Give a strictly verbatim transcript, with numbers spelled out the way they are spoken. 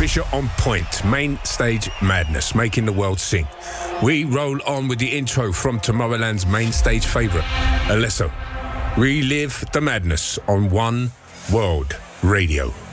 Fisher on point. Main stage madness, making the world sing. We roll on with the intro from Tomorrowland's main stage favourite, Alesso. Relive the madness on One World Radio.